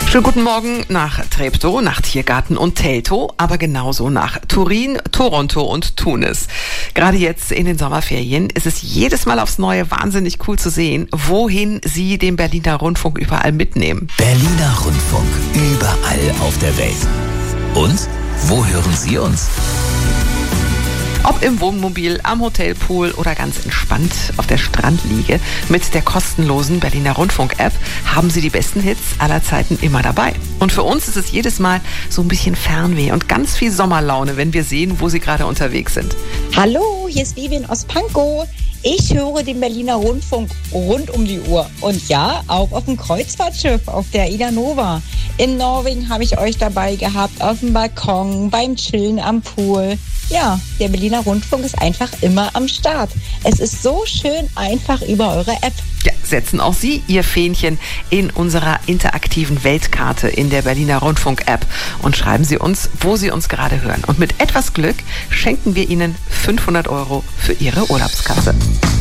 Schönen guten Morgen nach Treptow, nach Tiergarten und Teltow, aber genauso nach Turin, Toronto und Tunis. Gerade jetzt in den Sommerferien ist es jedes Mal aufs Neue wahnsinnig cool zu sehen, wohin Sie den Berliner Rundfunk überall mitnehmen. Berliner Rundfunk, überall auf der Welt. Und wo hören Sie uns? Ob im Wohnmobil, am Hotelpool oder ganz entspannt auf der Strandliege, mit der kostenlosen Berliner Rundfunk-App haben Sie die besten Hits aller Zeiten immer dabei. Und für uns ist es jedes Mal so ein bisschen Fernweh und ganz viel Sommerlaune, wenn wir sehen, wo Sie gerade unterwegs sind. Hallo, hier ist Vivian aus Pankow. Ich höre den Berliner Rundfunk rund um die Uhr. Und ja, auch auf dem Kreuzfahrtschiff, auf der Ida Nova. In Norwegen habe ich euch dabei gehabt, auf dem Balkon, beim Chillen am Pool. Ja, der Berliner Rundfunk ist einfach immer am Start. Es ist so schön einfach über eure App. Ja, setzen auch Sie Ihr Fähnchen in unserer interaktiven Weltkarte in der Berliner Rundfunk-App und schreiben Sie uns, wo Sie uns gerade hören. Und mit etwas Glück schenken wir Ihnen 500 € für Ihre Urlaubskasse.